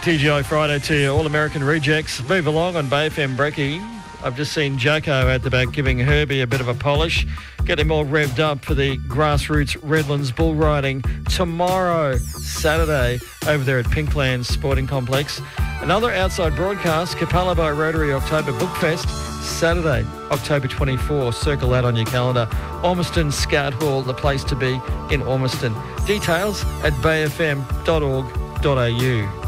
TGI Friday to you, All-American Rejects. Move along on Bay FM Brekkie. I've just seen Jacko at the back giving Herbie a bit of a polish, getting him all revved up for the Grassroots Redlands bull riding tomorrow, Saturday, over there at Pinklands Sporting Complex. Another outside broadcast, Capella by Rotary October Bookfest, Saturday, October 24. Circle that on your calendar. Ormiston Scout Hall, the place to be in Ormiston. Details at bayfm.org.au.